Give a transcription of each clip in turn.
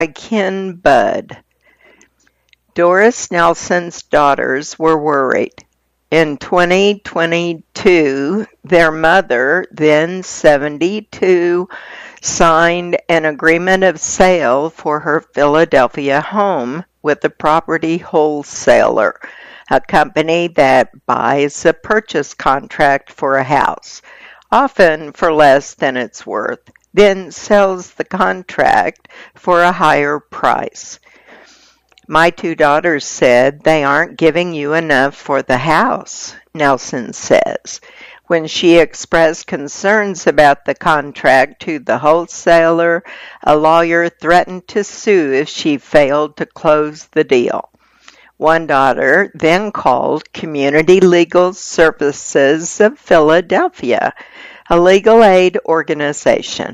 Ken Budd. Doris Nelson's daughters were worried. In 2022, their mother, then 72, signed an agreement of sale for her Philadelphia home with a property wholesaler, a company that buys a purchase contract for a house, often for less than it's worth, then sells the contract for a higher price. My two daughters said they aren't giving you enough for the house, Nelson says. When she expressed concerns about the contract to the wholesaler, a lawyer threatened to sue if she failed to close the deal. One daughter then called Community Legal Services of Philadelphia, a legal aid organization.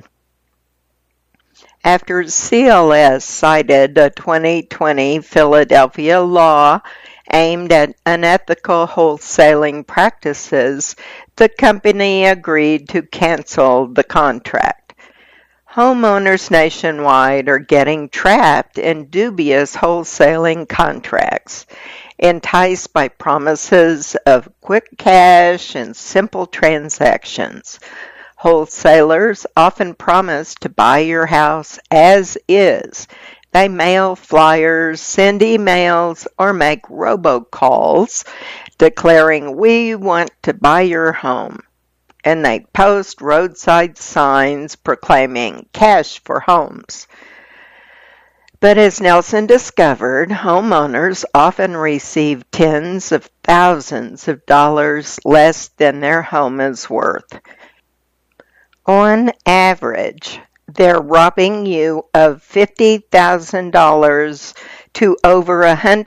After CLS cited a 2020 Philadelphia law aimed at unethical wholesaling practices, the company agreed to cancel the contract. Homeowners nationwide are getting trapped in dubious wholesaling contracts, enticed by promises of quick cash and simple transactions. Wholesalers often promise to buy your house as is. They mail flyers, send emails, or make robocalls declaring, "We want to buy your home." And they post roadside signs proclaiming cash for homes. But as Nelson discovered, homeowners often receive tens of thousands of dollars less than their home is worth. On average, they're robbing you of $50,000 to over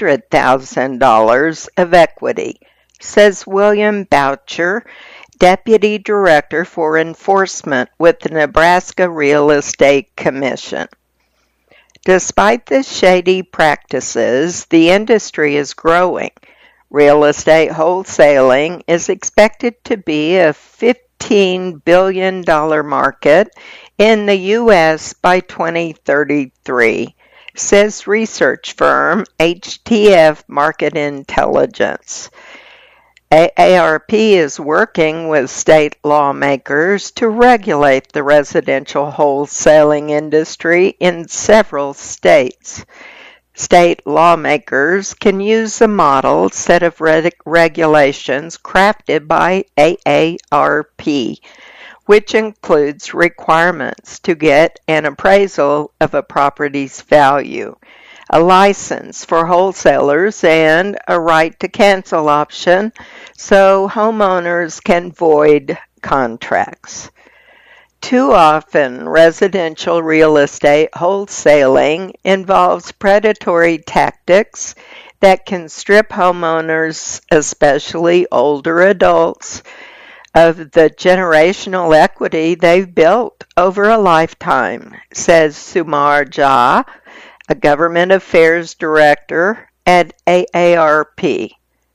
$100,000 of equity, says William Boucher, Deputy Director for Enforcement with the Nebraska Real Estate Commission. Despite the shady practices, the industry is growing. Real estate wholesaling is expected to be a $15 billion market in the U.S. by 2033, says research firm HTF Market Intelligence. AARP is working with state lawmakers to regulate the residential wholesaling industry in several states. State lawmakers can use a model set of regulations crafted by AARP, which includes requirements to get an appraisal of a property's value, a license for wholesalers, and a right to cancel option so homeowners can void contracts. Too often, residential real estate wholesaling involves predatory tactics that can strip homeowners, especially older adults, of the generational equity they've built over a lifetime, says Sumar Jha, a government affairs director at AARP.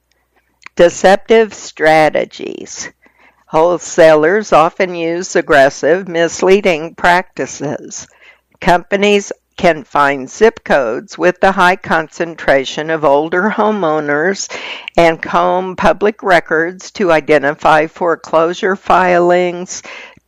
Deceptive strategies. Wholesalers often use aggressive, misleading practices. Companies can find zip codes with a high concentration of older homeowners and comb public records to identify foreclosure filings,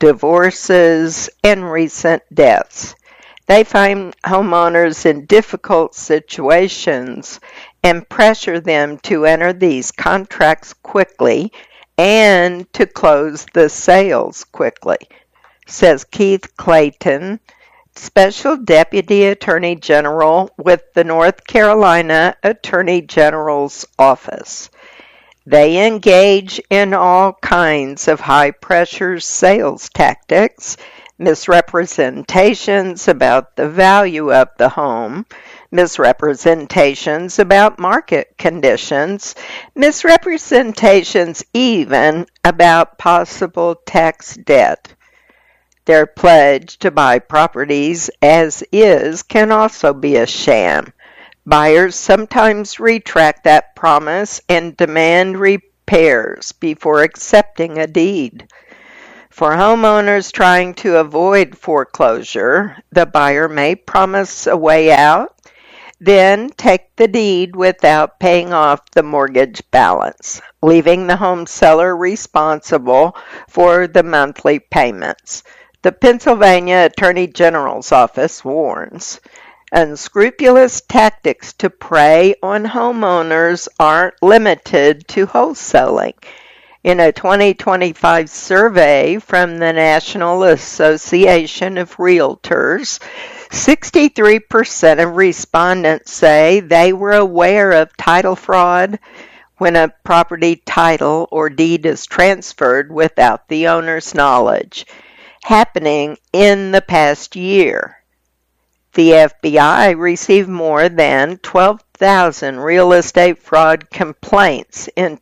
divorces, and recent deaths. They find homeowners in difficult situations and pressure them to enter these contracts quickly and to close the sales quickly, says Keith Clayton, Special Deputy Attorney General with the North Carolina Attorney General's Office. They engage in all kinds of high-pressure sales tactics, misrepresentations about the value of the home, misrepresentations about market conditions, misrepresentations even about possible tax debt. Their pledge to buy properties as is can also be a sham. Buyers sometimes retract that promise and demand repairs before accepting a deed. For homeowners trying to avoid foreclosure, the buyer may promise a way out, then take the deed without paying off the mortgage balance, leaving the home seller responsible for the monthly payments. The Pennsylvania Attorney General's office warns unscrupulous tactics to prey on homeowners aren't limited to wholesaling. In a 2025 survey from the National Association of Realtors, 63% of respondents say they were aware of title fraud when a property title or deed is transferred without the owner's knowledge, happening in the past year. The FBI received more than 12,000 real estate fraud complaints in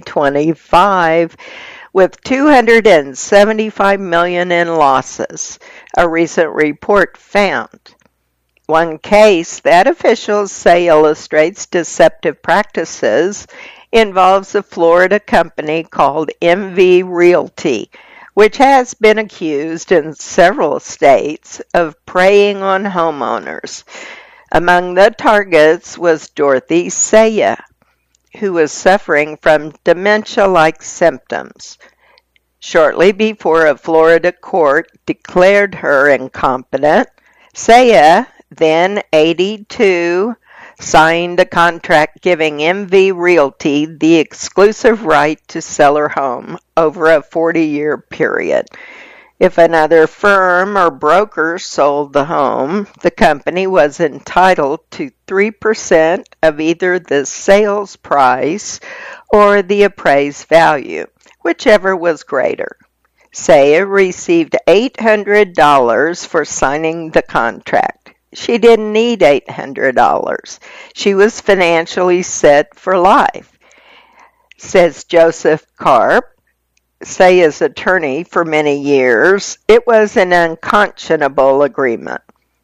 2025, with $275 million in losses, a recent report found. One case that officials say illustrates deceptive practices involves a Florida company called MV Realty, which has been accused in several states of preying on homeowners. Among the targets was Dorothy Saya, who was suffering from dementia-like symptoms. Shortly before a Florida court declared her incompetent, Saya, then 82, signed a contract giving MV Realty the exclusive right to sell her home over a 40-year period. If another firm or broker sold the home, the company was entitled to 3% of either the sales price or the appraised value, whichever was greater. Saya received $800 for signing the contract. She didn't need $800. She was financially set for life, says Joseph Karp, Saya's attorney for many years. It was an unconscionable agreement.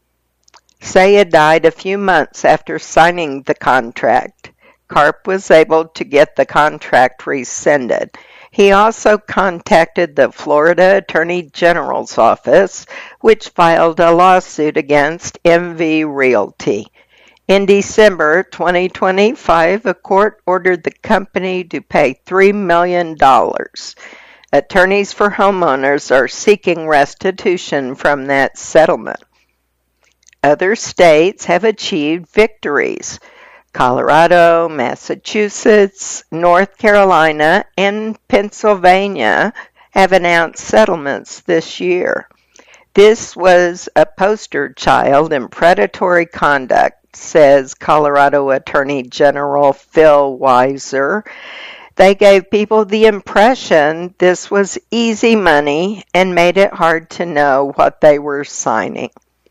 Saya died a few months after signing the contract. Karp was able to get the contract rescinded. He also contacted the Florida Attorney General's office, which filed a lawsuit against MV Realty. In December 2025, a court ordered the company to pay $3 million. Attorneys for homeowners are seeking restitution from that settlement. Other states have achieved victories. Colorado, Massachusetts, North Carolina, and Pennsylvania have announced settlements this year. This was a poster child in predatory conduct, says Colorado Attorney General Phil Weiser. They gave people the impression this was easy money and made it hard to know what they were signing.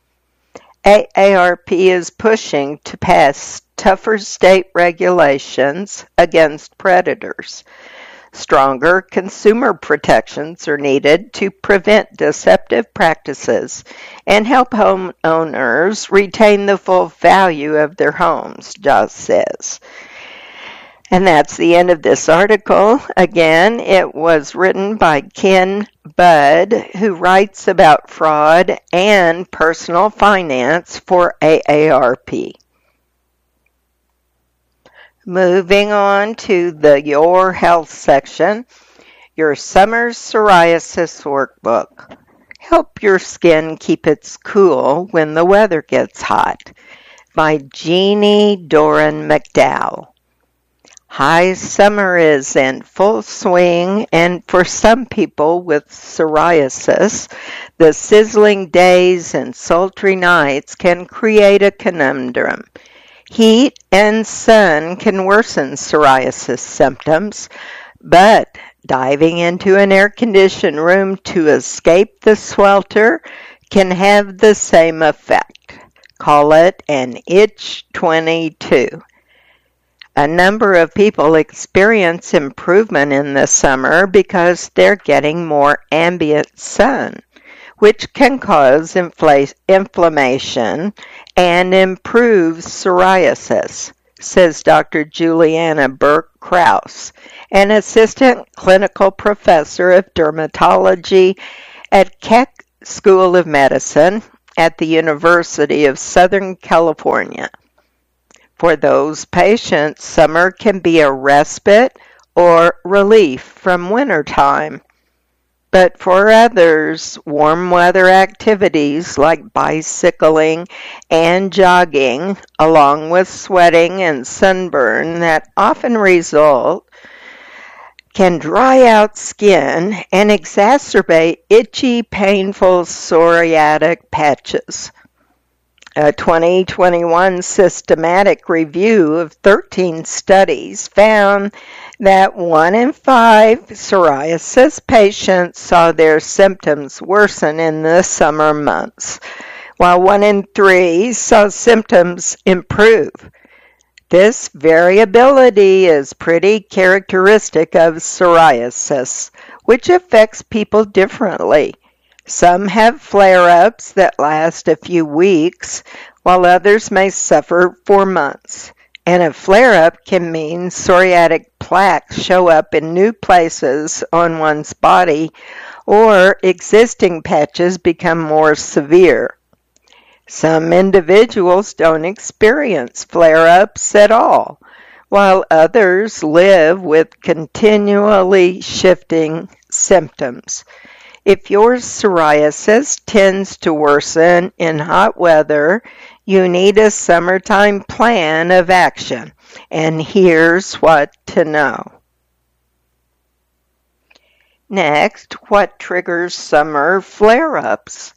AARP is pushing to pass tougher state regulations against predators. Stronger consumer protections are needed to prevent deceptive practices and help homeowners retain the full value of their homes, Joss says. And that's the end of this article. Again, it was written by Ken Budd, who writes about fraud and personal finance for AARP. Moving on to the Your Health section, your summer psoriasis workbook. Help your skin keep its cool when the weather gets hot. By Jeannie Doran McDowell. High summer is in full swing, and for some people with psoriasis, the sizzling days and sultry nights can create a conundrum. Heat and sun can worsen psoriasis symptoms, but diving into an air-conditioned room to escape the swelter can have the same effect. Call it an itch 22. A number of people experience improvement in the summer because they're getting more ambient sun, which can cause inflammation and improve psoriasis. says Dr. Juliana Burke-Kraus, an assistant clinical professor of dermatology at Keck School of Medicine at the University of Southern California. For those patients, summer can be a respite or relief from wintertime. But for others, warm weather activities like bicycling and jogging, along with sweating and sunburn that often result, can dry out skin and exacerbate itchy, painful psoriatic patches. A 2021 systematic review of 13 studies found that 1 in 5 psoriasis patients saw their symptoms worsen in the summer months, while 1 in 3 saw symptoms improve. This variability is pretty characteristic of psoriasis, which affects people differently. Some have flare-ups that last a few weeks, while others may suffer for months. And a flare-up can mean psoriatic plaques show up in new places on one's body, or existing patches become more severe. Some individuals don't experience flare-ups at all, while others live with continually shifting symptoms. If your psoriasis tends to worsen in hot weather, you need a summertime plan of action, and here's what to know. Next, what triggers summer flare-ups?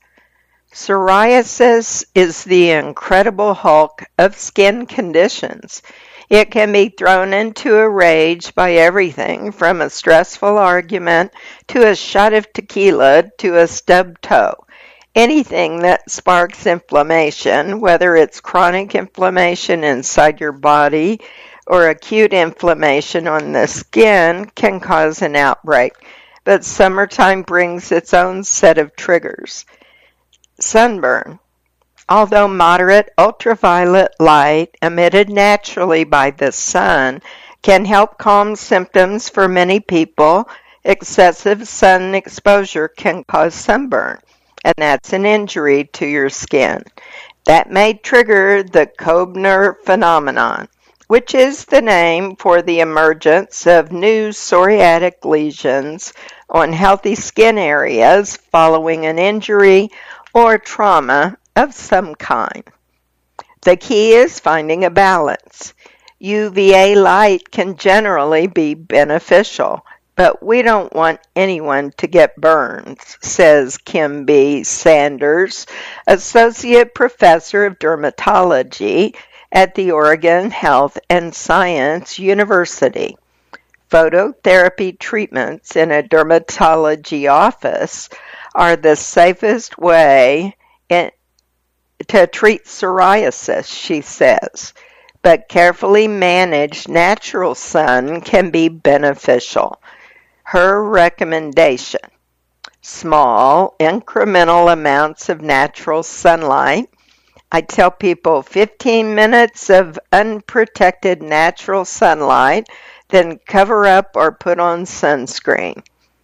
Psoriasis is the incredible Hulk of skin conditions. It can be thrown into a rage by everything from a stressful argument to a shot of tequila to a stubbed toe. Anything that sparks inflammation, whether it's chronic inflammation inside your body or acute inflammation on the skin, can cause an outbreak. But summertime brings its own set of triggers. Sunburn. Although moderate ultraviolet light emitted naturally by the sun can help calm symptoms for many people, excessive sun exposure can cause sunburn, and that's an injury to your skin. That may trigger the Koebner phenomenon, which is the name for the emergence of new psoriatic lesions on healthy skin areas following an injury or trauma of some kind. The key is finding a balance. UVA light can generally be beneficial, but we don't want anyone to get burns, says Kim B. Sanders, Associate Professor of Dermatology at the Oregon Health and Science University. Phototherapy treatments in a dermatology office are the safest way to treat psoriasis, she says, but carefully managed natural sun can be beneficial. Her recommendation: small, incremental amounts of natural sunlight. I tell people 15 minutes of unprotected natural sunlight, then cover up or put on sunscreen.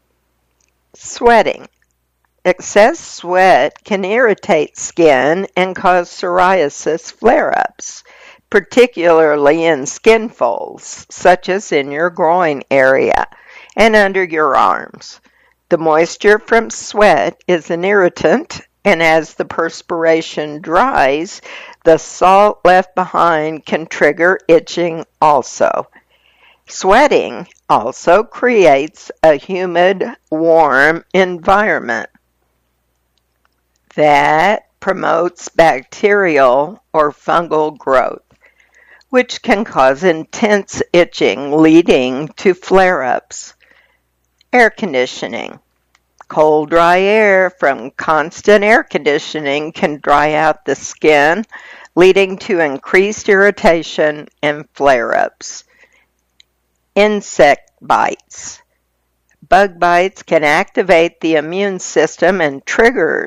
Sweating. Excess sweat can irritate skin and cause psoriasis flare-ups, particularly in skin folds, such as in your groin area and under your arms. The moisture from sweat is an irritant, and as the perspiration dries, the salt left behind can trigger itching also. Sweating also creates a humid, warm environment that promotes bacterial or fungal growth, which can cause intense itching leading to flare-ups. Air conditioning. Cold, dry air from constant air conditioning can dry out the skin, leading to increased irritation and flare-ups. Insect bites. Bug bites can activate the immune system and trigger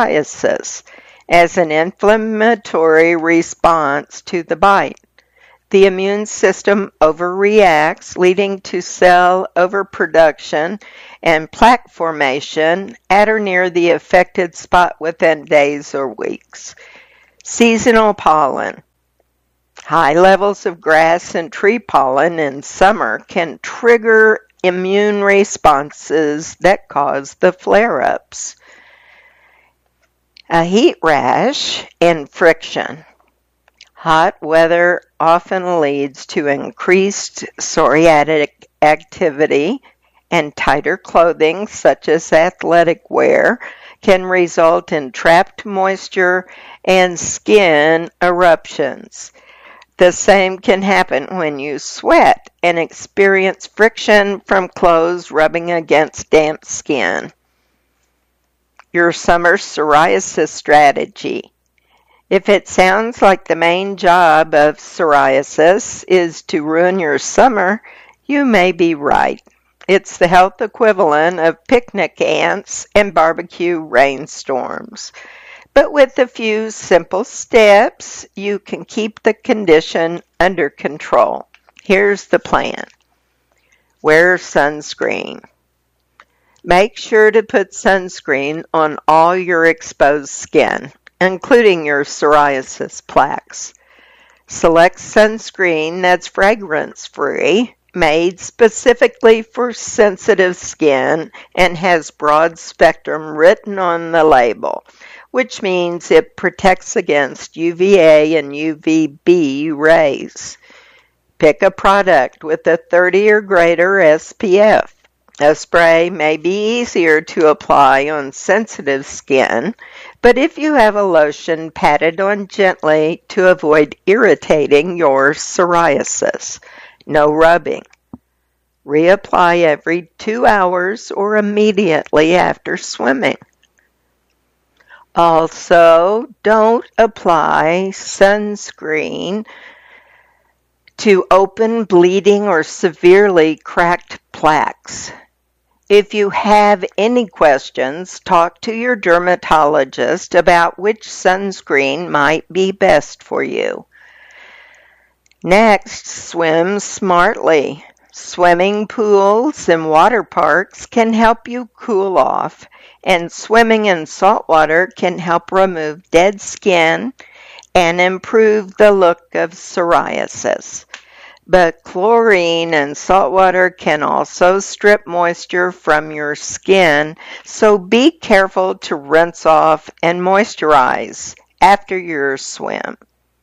psoriasis as an inflammatory response to the bite. The immune system overreacts, leading to cell overproduction and plaque formation at or near the affected spot within days or weeks. Seasonal pollen. High levels of grass and tree pollen in summer can trigger immune responses that cause the flare-ups. A heat rash and friction. Hot weather often leads to increased psoriatic activity, and tighter clothing, such as athletic wear, can result in trapped moisture and skin eruptions. The same can happen when you sweat and experience friction from clothes rubbing against damp skin. Your summer psoriasis strategy. If it sounds like the main job of psoriasis is to ruin your summer, you may be right. It's the health equivalent of picnic ants and barbecue rainstorms. But with a few simple steps, you can keep the condition under control. Here's the plan. Wear sunscreen. Make sure to put sunscreen on all your exposed skin, including your psoriasis plaques. Select sunscreen that's fragrance-free, made specifically for sensitive skin, and has broad spectrum written on the label, which means it protects against UVA and UVB rays. Pick a product with a 30 or greater SPF. A spray may be easier to apply on sensitive skin, but if you have a lotion, pat it on gently to avoid irritating your psoriasis. No rubbing. Reapply every 2 hours or immediately after swimming. Also, don't apply sunscreen to open, bleeding, or severely cracked plaques. If you have any questions, talk to your dermatologist about which sunscreen might be best for you. Next, swim smartly. Swimming pools and water parks can help you cool off, and swimming in salt water can help remove dead skin and improve the look of psoriasis. But chlorine and salt water can also strip moisture from your skin, so be careful to rinse off and moisturize after your swim.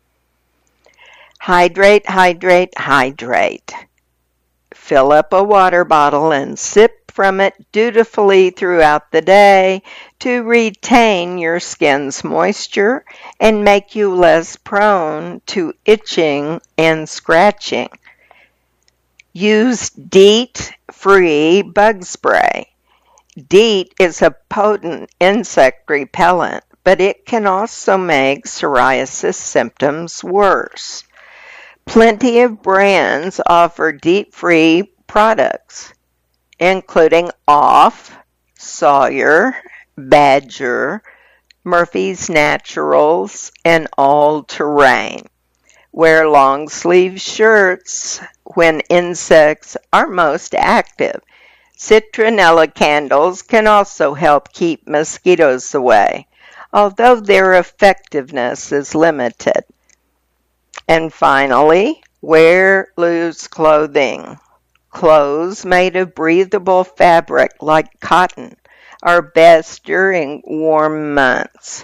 Hydrate, hydrate, hydrate. Fill up a water bottle and sip from it dutifully throughout the day to retain your skin's moisture and make you less prone to itching and scratching. Use DEET-free bug spray. DEET is a potent insect repellent, but it can also make psoriasis symptoms worse. Plenty of brands offer DEET-free products, including Off, Sawyer, Badger, Murphy's Naturals, and All Terrain. Wear long-sleeve shirts when insects are most active. Citronella candles can also help keep mosquitoes away, although their effectiveness is limited. And finally, wear loose clothing. Clothes made of breathable fabric like cotton are best during warm months.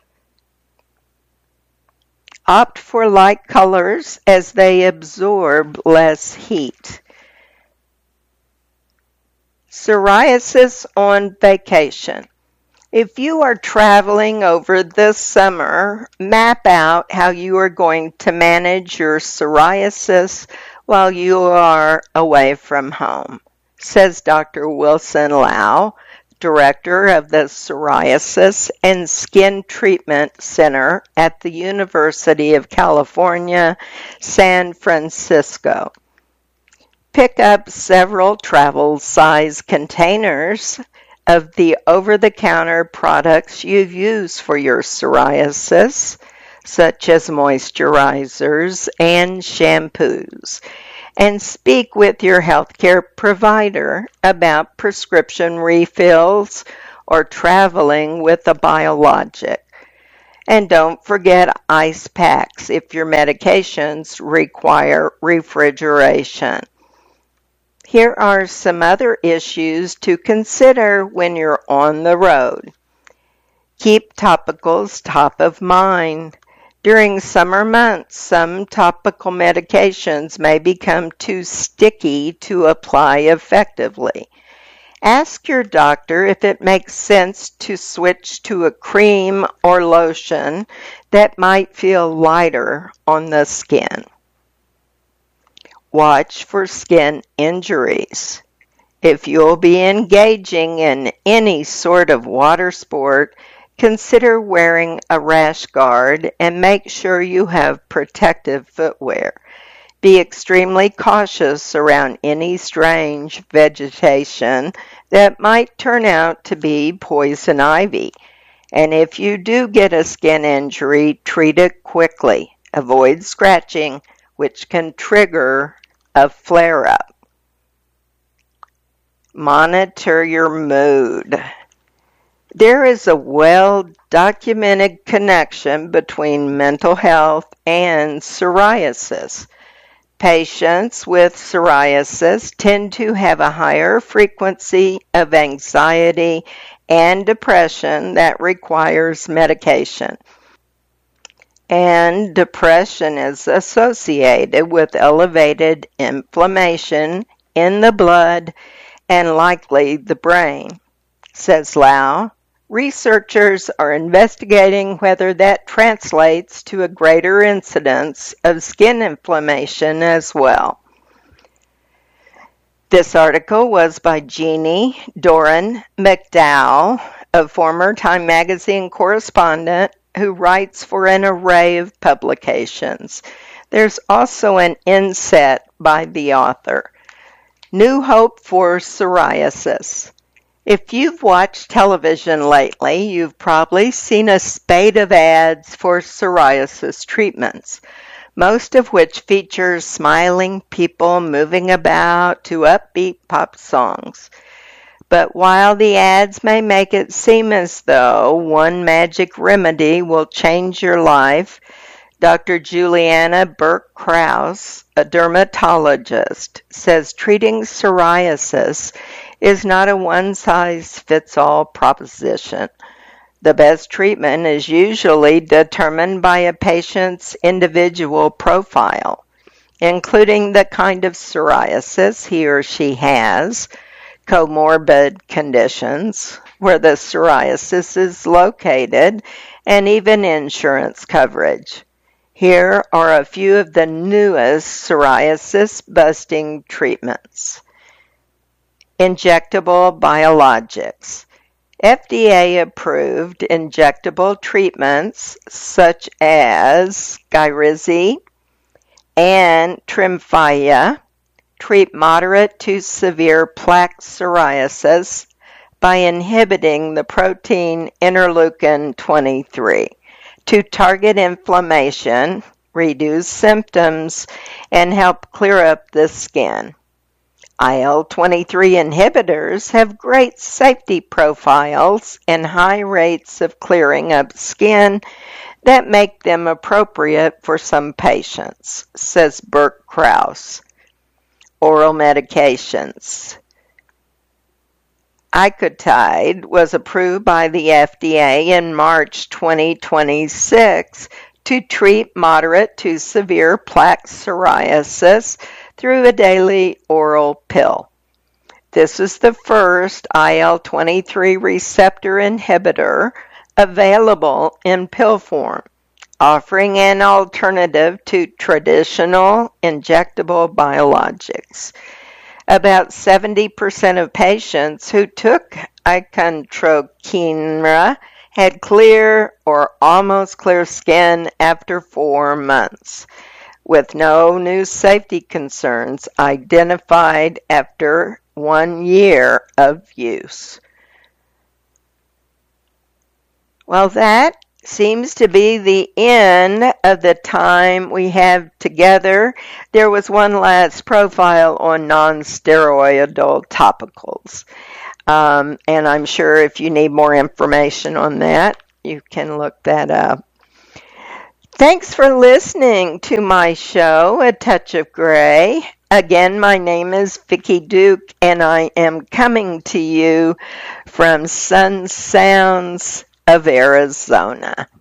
Opt for light colors as they absorb less heat. Psoriasis on vacation. If you are traveling over this summer, map out how you are going to manage your psoriasis while you are away from home, says Dr. Wilson Lau, Director of the Psoriasis and Skin Treatment Center at the University of California, San Francisco. Pick up several travel-size containers of the over-the-counter products you've used for your psoriasis, such as moisturizers and shampoos, and speak with your healthcare provider about prescription refills or traveling with a biologic. And don't forget ice packs if your medications require refrigeration. Here are some other issues to consider when you're on the road. Keep topicals top of mind. During summer months, some topical medications may become too sticky to apply effectively. Ask your doctor if it makes sense to switch to a cream or lotion that might feel lighter on the skin. Watch for skin injuries. If you'll be engaging in any sort of water sport, consider wearing a rash guard and make sure you have protective footwear. Be extremely cautious around any strange vegetation that might turn out to be poison ivy. And if you do get a skin injury, treat it quickly. Avoid scratching, which can trigger a flare-up. Monitor your mood. There is a well-documented connection between mental health and psoriasis. Patients with psoriasis tend to have a higher frequency of anxiety and depression that requires medication. And depression is associated with elevated inflammation in the blood and likely the brain, says Lau. Researchers are investigating whether that translates to a greater incidence of skin inflammation as well. This article was by Jeannie Doran McDowell, a former Time magazine correspondent who writes for an array of publications. There's also an inset by the author. New hope for psoriasis. If you've watched television lately, you've probably seen a spate of ads for psoriasis treatments, most of which feature smiling people moving about to upbeat pop songs. But while the ads may make it seem as though one magic remedy will change your life, Dr. Juliana Burke-Krause, a dermatologist, says treating psoriasis is not a one-size-fits-all proposition. The best treatment is usually determined by a patient's individual profile, including the kind of psoriasis he or she has, comorbid conditions, where the psoriasis is located, and even insurance coverage. Here are a few of the newest psoriasis-busting treatments. Injectable biologics. FDA-approved injectable treatments such as Skyrizi and Tremfya treat moderate to severe plaque psoriasis by inhibiting the protein interleukin-23 to target inflammation, reduce symptoms, and help clear up the skin. IL-23 inhibitors have great safety profiles and high rates of clearing up skin that make them appropriate for some patients, says Burke-Krause. Oral medications. Icotide was approved by the FDA in March 2026 to treat moderate to severe plaque psoriasis through a daily oral pill. This is the first IL-23 receptor inhibitor available in pill form, offering an alternative to traditional injectable biologics. About 70% of patients who took icotrokinra had clear or almost clear skin after 4 months, with no new safety concerns identified after 1 year of use. Well, that seems to be the end of the time we have together. There was one last profile on non-steroidal topicals. And I'm sure if you need more information on that, you can look that up. Thanks for listening to my show, A Touch of Gray. Again, my name is Vicki Duke, and I am coming to you from Sun Sounds of Arizona.